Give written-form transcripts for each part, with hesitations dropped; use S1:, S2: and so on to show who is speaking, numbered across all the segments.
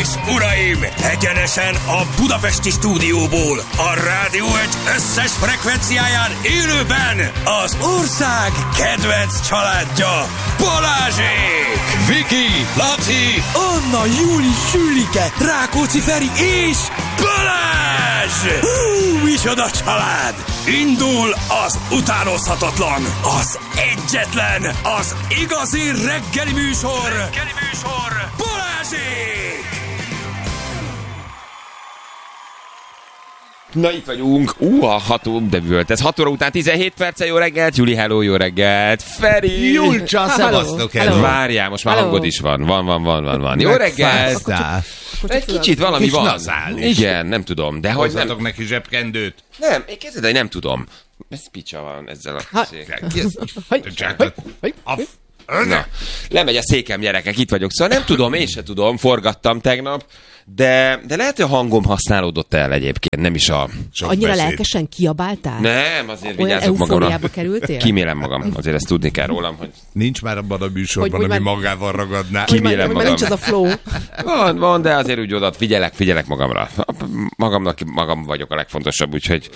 S1: uraim, egyenesen a budapesti stúdióból, a Rádió Egy összes frekvenciáján élőben az ország kedvenc családja, Balázsék!
S2: Viki, Laci,
S1: Anna, Júli, Sülike, Rákóczi Feri és Balázs! Micsoda család! Indul az utánozhatatlan, az egyetlen, az igazi reggeli műsor, Balázsék!
S2: Na itt vagyunk, hatunk, de volt. Ez 6 óra után 17 perce, jó reggelt, Júli, hello, jó reggelt, Feri!
S3: Julcsa, szevasztok, hello!
S2: Várjál, most már hangod is van. Jó reggelt! Egy kicsit valami
S3: kis
S2: van.
S3: nazális.
S2: Igen, nem tudom, de hogy nem...
S3: Hozzatok neki zsebkendőt.
S2: Nem, én kezded, hogy nem tudom. Ez picsa van ezzel a... Na, lemegy a székem, gyerekek, itt vagyok. Szóval nem tudom, én se tudom, forgattam tegnap, de lehet, hogy a hangom használódott el egyébként, nem is a...
S4: Annyira
S3: beszéd.
S4: lelkesen kiabáltál?
S2: Nem, azért
S4: Olyan
S2: vigyázok magamra.
S4: eufóriába kerültél?
S2: Kímélem magam, azért ezt tudni kell rólam, hogy...
S3: Nincs már abban a műsorban,
S4: Hogy
S3: ami
S4: már-
S3: magával ragadná.
S2: Kímélem
S4: Már
S2: magam.
S4: nincs az a flow.
S2: Van, de azért úgy oda figyelek magamra. Magam vagyok a legfontosabb, úgyhogy...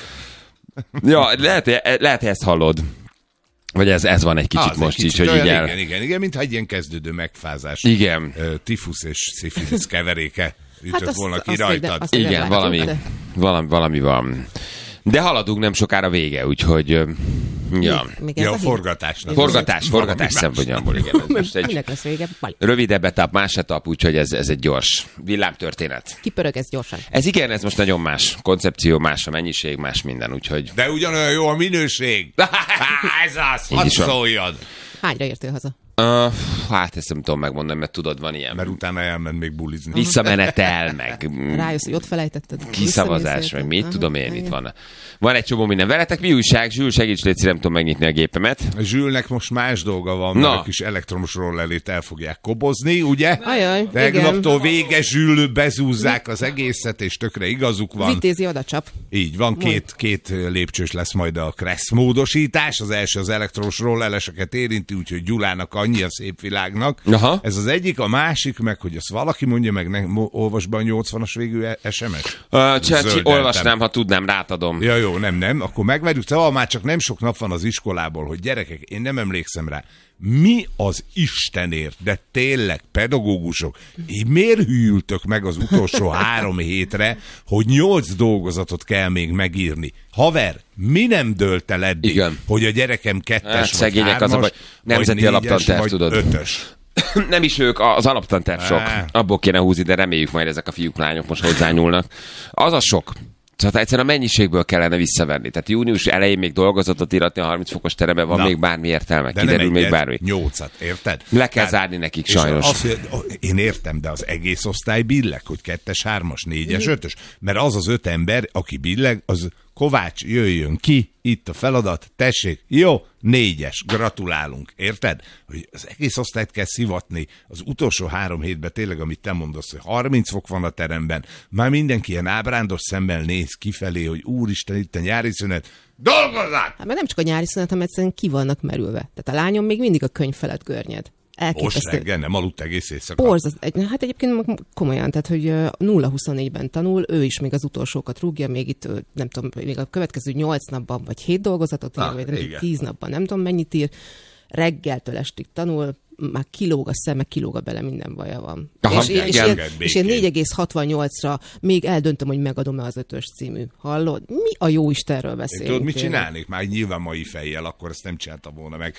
S2: Ja, lehet, hogy ezt hallod. Vagy ez van egy kicsit most így, hogy így el...
S3: Igen, mintha egy ilyen kezdődő megfázás.
S2: Igen.
S3: Tifusz és szifilisz keveréke ütött
S4: azt-
S3: volna ki
S4: azt
S3: rajtad.
S4: azt még
S2: Igen,
S4: látjuk,
S2: valami van. De haladunk, nem sokára vége, úgyhogy... Ja.
S4: Még ez
S3: Ja,
S4: a
S3: a
S4: hír?
S3: forgatásnak.
S2: Forgatás szempontjából, igen. Ez most egy
S4: Minek lesz vége? Majd.
S2: rövidebb etap, más etap, úgyhogy ez egy gyors villámtörténet.
S4: Kipörög ez gyorsan.
S2: Ez most nagyon más koncepció, más a mennyiség, más minden, úgyhogy...
S3: De ugyanolyan jó a minőség. Ez az,
S2: Így
S3: hadd
S2: is van.
S3: szóljad.
S4: Hányra értél haza?
S2: Hát ezt nem tudom megmondani, mert tudod, van ilyen
S3: Mert utána elment még bulizni.
S2: visszamenetel, meg
S4: Rájössz, hogy ott felejtetted.
S2: kiszavazás,
S4: Visszamész
S2: vagy
S4: érte?
S2: mit
S4: Aha,
S2: tudom én,
S4: igen.
S2: itt van egy csomó minden. Veletek mi újság? Zsül, segíts, légy szíves, nem tudom megnyitni a gépemet.
S3: Zsülnek most más dolga van,
S2: Na.
S3: mert a kis elektromos rollerét el fogják kobozni, ugye?
S4: Ajaj,
S3: Tegnaptól vége, Zsül, bezúzzák az egészet, és tökre igazuk van.
S4: Vitézi odacsap.
S3: Így van, két lépcsős lesz majd a Kressz módosítás. Az első az elektromos rollereseket érinti, úgyhogy Gyulának annyi a szép világnak.
S2: Aha.
S3: Ez az egyik, a másik meg, hogy azt valaki mondja meg, olvasd be a 80-as végű SMS. Zöldeltem.
S2: Olvasnám, ha tudnám, rátadom.
S3: Ja, jó, nem, akkor megvárjuk. Szóval már csak nem sok nap van az iskolából, hogy gyerekek, én nem emlékszem rá. Mi az Istenért, de tényleg, pedagógusok, így miért hűltök meg az utolsó 3 hétre, hogy 8 dolgozatot kell még megírni? Haver, mi nem dőlt el eddig,
S2: Igen.
S3: hogy a gyerekem 2-es
S2: Hát,
S3: vagy
S2: szegények
S3: 3-as,
S2: az a baj. Nemzeti
S3: vagy 4-es,
S2: alaptanterv,
S3: vagy
S2: tudod.
S3: 5-ös.
S2: Nem is ők, az alaptanterv sok.
S3: Á.
S2: Abból kéne húzni, de reméljük majd ezek a fiúk, lányok most hozzányúlnak. Az a sok. Szóval egyszerűen a mennyiségből kellene visszavenni. Tehát június elején még dolgozatot íratni a 30 fokos teremben, van
S3: Na.
S2: még bármi értelme.
S3: De
S2: Kiderül
S3: nem
S2: még
S3: egyet,
S2: bármi.
S3: 8-at, érted?
S2: Le kell
S3: Tehát-
S2: zárni nekik,
S3: és
S2: sajnos.
S3: Én értem, de az egész osztály billeg, hogy 2-es, 3-as, 4-es, 5-ös. Mert az 5 ember, aki billeg, az Kovács, jöjjön ki, itt a feladat, tessék, jó, 4-es, gratulálunk, érted? Hogy az egész osztályt kell szivatni, az utolsó 3 hétben tényleg, amit te mondasz, hogy 30 fok van a teremben, már mindenki ilyen ábrándos szemmel néz kifelé, hogy úristen, itt a nyári szünet, dolgozzák!
S4: Hát mert nem csak a nyári szünet, hanem egyszerűen ki vannak merülve. Tehát a lányom még mindig a könyv felett görnyed.
S3: Most
S4: Elképesztő.
S3: reggel nem aludt egész éjszaka.
S4: Hát egyébként komolyan, tehát hogy 0-24-ben tanul, ő is még az utolsókat rúgja, még itt, nem tudom, még a következő 8 napban, vagy 7 dolgozatot ír, vagy nem tudom,
S3: igen.
S4: 10 napban, nem tudom mennyit ír, reggeltől estig tanul, már kilóg a szeme, kilóg a bele, minden baja van.
S2: Aha,
S4: és
S2: igen.
S4: én 4,68-ra még eldöntöm, hogy megadom-e az 5-ös című. Hallod? Mi a jó Istenről beszélünk?
S3: Tudod, mit
S4: tényleg?
S3: csinálnék? Már nyilván mai fejjel, akkor ezt nem csináltam volna meg.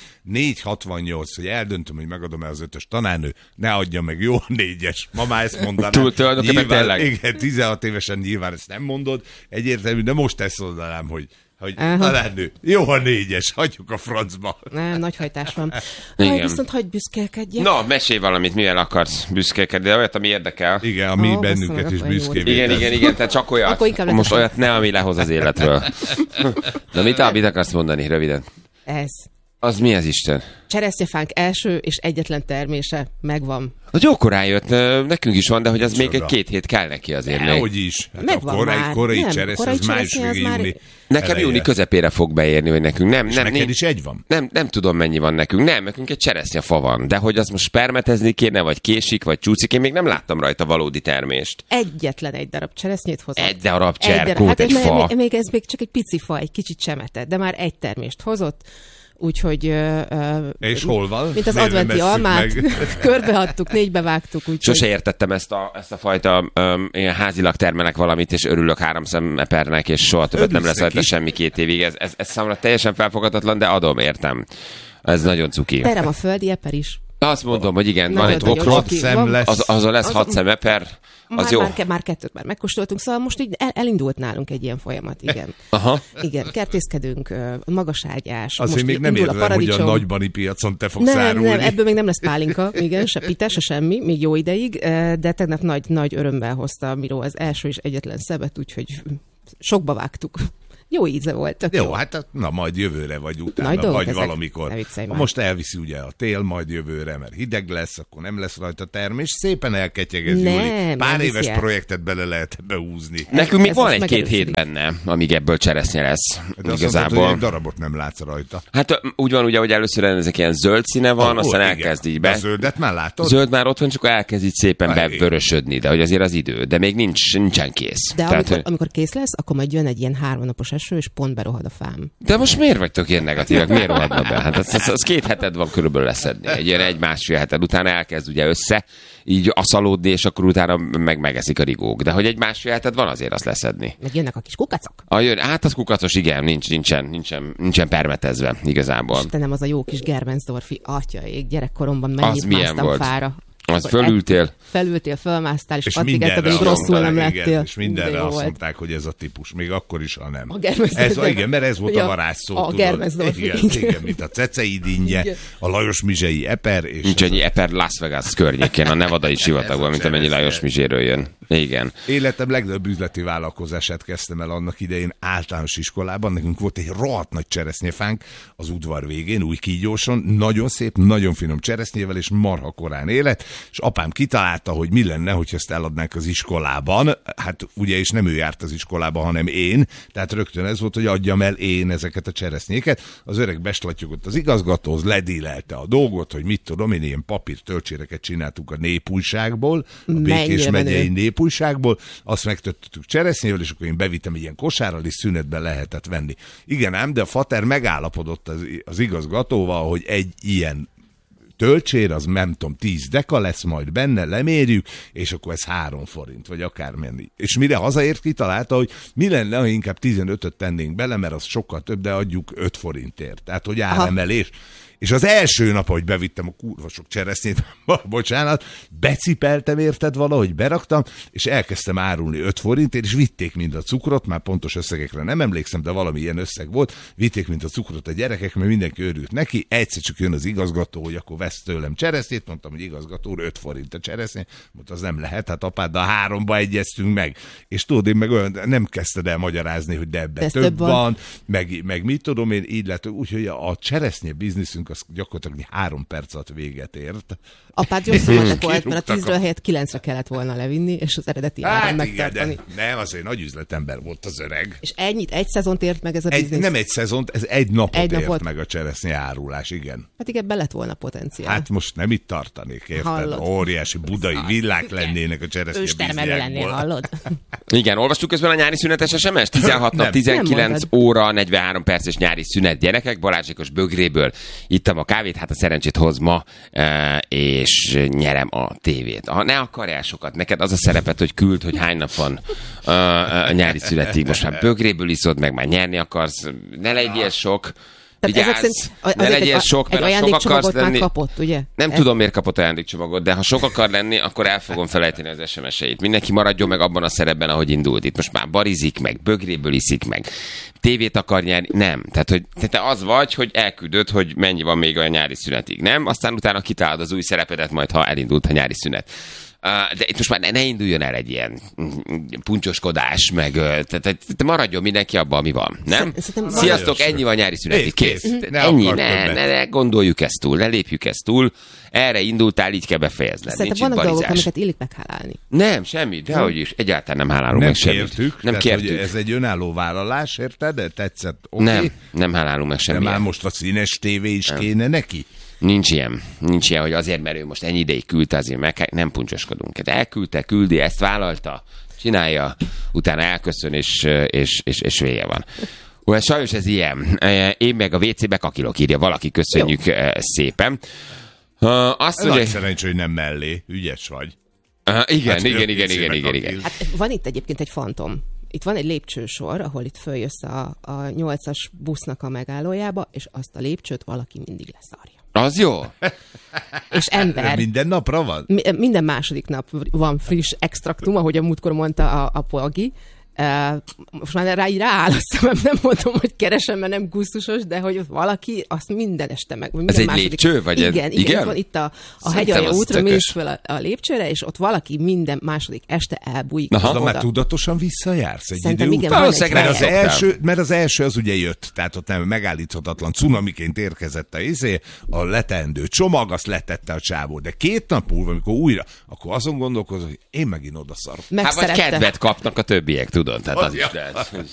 S3: 4,68, hogy eldöntöm, hogy megadom-e az 5-ös tanárnő, ne adja meg, jó a 4-es. Ma már ezt mondanám.
S2: Tulajdonképpen tényleg.
S3: Igen, 16 évesen nyilván ezt nem mondod, egyértelmű, de most ezt mondanám, hogy
S4: Aha.
S3: tanárnő, jó a 4-es, hagyjuk a francba.
S4: Nem, nagy hajtás van.
S2: Igen.
S4: Viszont hagyj büszkélkedjek.
S2: Na, mesélj valamit, mivel akarsz büszkélkedni, de olyat, ami érdekel.
S3: Igen, ami
S4: Ó,
S3: bennünket
S4: bassza
S3: is
S4: meg, akkor
S3: büszkévé
S4: jó.
S3: tesz.
S2: Igen, tehát csak olyat.
S4: Akkor inkább
S2: Most
S4: leteszem.
S2: olyat ne, ami lehoz az életről. De mit akarsz mondani, röviden?
S4: Ez.
S2: Az mi az Isten?
S4: Cseresznyefánk első és egyetlen termése megvan.
S2: Az jó korán jött, nekünk is van, de hogy az még egy 2 hét kell neki azért még.
S3: Hogy is. Hát
S4: Megvan
S3: a korai
S4: már.
S3: cseresznye, az május végig júni.
S2: Nekem júni közepére fog beérni, hogy nekünk. Nem,
S3: neked is egy van?
S2: Nem tudom, mennyi van nekünk. Nem, nekünk egy cseresznyefa van. De hogy az most permetezni kéne, vagy késik, vagy csúszik, én még nem láttam rajta valódi termést.
S4: Egyetlen egy darab cseresznyét hozott.
S2: Egy darab cserkót,
S4: hát
S2: egy fa.
S4: Még ez még csak egy pici fa, egy kicsit csemetett, de már egy termést hozott. Úgyhogy...
S3: és hol van?
S4: Mint az adventi almát, körbeadtuk, 4-be vágtuk.
S2: Sose értettem ezt a fajta ilyen házilag termelek valamit, és örülök 3 szemepernek, és soha többet nem lesz rajta semmi 2 évig. Ez számomra teljesen felfogadatlan, de adom, értem. Ez nagyon cuki.
S4: Terem a földi eper is.
S2: Azt mondom, hogy igen, van egy
S3: bokrot, 6 szem lesz.
S2: Azon lesz 6 szemeper. Az jó.
S4: Már 2-t már megkóstoltunk, szóval most így elindult nálunk egy ilyen folyamat, igen.
S2: Aha.
S4: Igen, kertészkedünk, magaságyás.
S3: Azért még nem értem, hogy a nagybani piacon te fogsz árulni.
S4: Nem, ebből még nem lesz pálinka, igen, se pite, se semmi, még jó ideig, de tegnap nagy örömmel hozta Miró az első és egyetlen szebet, úgyhogy sokba vágtuk. Jó íze volt.
S3: Jó, hát na majd jövőre vagy utána, vagy valamikor. Most elviszi ugye a tél, majd jövőre, mert hideg lesz, akkor nem lesz rajta termés. Szépen elketyegez, Júli. Pár éves projektet bele lehet behúzni.
S2: Nekünk még van 1-2 hét benne, amíg ebből cseresznye lesz.
S3: De igazából. Mondod, hogy egy darabot nem látsz rajta.
S2: Hát úgy van ugye, hogy először ezek ilyen zöld színe van, aztán elkezd így be.
S3: A zöldet már látod?
S2: Zöld már ott van, csak elkezd így szépen bevörösödni, de hogy azért az idő. De még nincsen kész.
S4: De amikor kész lesz, akkor majd jön egy ilyen 3 napos eső, és pont berohad a fám.
S2: De most miért vagytok ilyen negatívak? Miért rohadna be? Hát az 2 heted van körülbelül leszedni. Egy ilyen 1-1,5 heted utána elkezd ugye össze, így aszalódni, és akkor utána megeszik a rigók. De hogy 1-1,5 heted van, azért azt leszedni.
S4: Meg jönnek a kis kukacok.
S2: Hát az kukacos, igen, nincsen permetezve igazából.
S4: Istenem, az a jó kis Germensdorfi atyaik, gyerekkoromban mennyit másztam fára.
S2: Az fölültél,
S4: fölmásztál, és addig hogy rosszul nem lettél.
S3: Igen, és mindenre azt mondták, hogy ez a típus, még akkor is, ha nem. Igen, mert ez volt a varázsszó.
S4: A Germensdorfi.
S3: Igen, mint a Cecei dinnye, a Lajos Mizsei eper.
S2: Nincs annyi eper Las Vegas környékén, a nevadai sivatagban, mint amennyi Lajos Mizséről jön. Igen.
S3: Életem legnagyobb üzleti vállalkozását kezdtem el annak idején általános iskolában. Nekünk volt egy rohadt nagy cseresznyefánk az udvar végén, Újkígyóson, nagyon szép, nagyon finom cseresznyével, és marha korán élet, és apám kitalálta, hogy mi lenne, hogy ezt eladnánk az iskolában. Hát ugye, és nem ő járt az iskolába, hanem én, tehát rögtön ez volt, hogy adjam el én ezeket a cseresznyéket. Az öreg beslatyogott az igazgatóhoz, ledílelte a dolgot, hogy mit tudom én, ilyen papírtölcséreket csináltuk a Népújságból, a Békés megyei Népújságból, azt megtöttük cseresznyével, és akkor én bevittem egy ilyen kosárral, és szünetben lehetett venni. Igen ám, de a fater megállapodott az igazgatóval, hogy egy ilyen töltsér, az nem tudom, 10 deka lesz majd benne, lemérjük, és akkor ez 3 forint, vagy akármennyi. És mire hazaért, kitalálta, hogy mi lenne, ha inkább 15-öt tennénk bele, mert az sokkal több, de adjuk 5 forintért. Tehát, hogy áremelés. És az első nap, hogy bevittem a kurva sok cseresznyét, bocsánat, becipeltem érted valahogy, beraktam, és elkezdtem árulni 5 forintért, és vitték mind a cukrot, már pontos összegekre nem emlékszem, de valami ilyen összeg volt, vitték mind a cukrot a gyerekek, mert mindenki örült neki, egyszer csak jön az igazgató, hogy akkor vesz tőlem cseresznyét, mondtam, hogy igazgató úr, 5 forint a cseresznye, mondta, az nem lehet, hát apáddal 3-ba egyeztünk meg. És tudod, én meg olyan, nem kezdted el magyarázni, hogy de ebben több van, meg mit tudom én, így lett, úgyhogy a cseresznye bizniszünk az gyakorlatilag 3 perc alatt véget ért.
S4: Apád jó szóval volt, mert a 10-ről helyett 9-re kellett volna levinni, és az eredeti áron megtartani.
S3: Nem, azért nagy üzletember volt az öreg.
S4: És ennyit, egy szezont ért meg ez a biznisz?
S3: Nem egy szezont, ez egy napot ért meg a cseresznye árulás, igen.
S4: Hát igen, be lett volna potenciál.
S3: Hát most nem itt tartanék, érted?
S4: Hallod.
S3: Óriási budai villák lennének a cseresznye
S4: bizniszjákból. Lennél, hallod?
S2: Igen, olvastuk közben a nyári szünetes SMS? 16 nap, 19 óra, 43 perces nyári szünet, gyerekek, Balázsékos Bögréből ittam a kávét, hát a szerencsét hoz ma, és nyerem a tévét. Ha ne akarjál sokat, neked az a szerepet, hogy küld, hogy hány nap van a nyári szünetig. Most már Bögréből iszod, meg már nyerni akarsz, ne legyél sok. Vigyázz, ne legyél sok, mert ha sok akarsz lenni...
S4: kapott, ugye?
S2: Nem tudom, miért kapott ajándékcsomagot, de ha sok akar lenni, akkor el fogom felejteni az SMS-eit. Mindenki maradjon meg abban a szerepben, ahogy indult. Itt most már barizik, meg Bögréből iszik, meg tévét akar nyerni. Nem. Tehát, hogy te az vagy, hogy elküldöd, hogy mennyi van még a nyári szünetig. Nem? Aztán utána kitálod az új szerepedet majd, ha elindult a nyári szünet. De itt most már ne induljon el egy ilyen puncsoskodás, meg tehát maradjon mindenki abban, ami van, nem? Sziasztok, ennyi van nyári szünetig, kész. Ennyi, ne gondoljuk ezt túl, ne lépjük ezt túl. Erre indultál, így kell befejezned.
S4: Szerintem vannak dolgok, amiket illik meghálálni.
S2: Nem, semmi, dehogy is. Egyáltalán nem hálálunk meg semmit.
S3: Nem kértük. Ez egy önálló vállalás, érted? Tetszett? Okay.
S2: Nem hálálunk meg semmit.
S3: De már most a színes tévé is kéne neki?
S2: Nincs ilyen, hogy azért, mert ő most ennyi ideig küldte, azért nem puncsoskodunk. Elküldte, küldi, ezt vállalta, csinálja, utána elköszön, és vége van. Hát sajnos ez ilyen. Én meg a WC-be kakilok, írja valaki, köszönjük szépen.
S3: Nagy szerencsé, hogy nem mellé, ügyes vagy.
S2: Igen.
S4: Hát van itt egyébként egy fantom. Itt van egy lépcsősor, ahol itt följössz a 8-as busznak a megállójába, és azt a lépcsőt valaki mindig leszarja.
S2: Az jó?
S4: És ember.
S3: Minden napra van?
S4: Minden második nap van friss extraktum, ahogy a múltkor mondta a Polgi. Most már rááll a szemem, nem mondom, hogy keresem, mert nem gusztusos, de hogy valaki azt minden este meg. Minden
S2: ez egy lépcső? Vagy
S4: igen? Van itt a Hegyalja útra, mész fel a lépcsőre, és ott valaki minden második este elbújik.
S3: De már tudatosan visszajársz egy idő
S4: után?
S3: Mert az első az ugye jött, tehát ott nem megállíthatatlan cunamiként érkezett a leteendő csomag, azt letette a csávó, de 2 nap múlva, amikor újra, akkor azon gondolkozom, hogy én megint odaszarok.
S2: Hát vagy kedvet kapnak a többiek, tudod? Tehát az is lehet.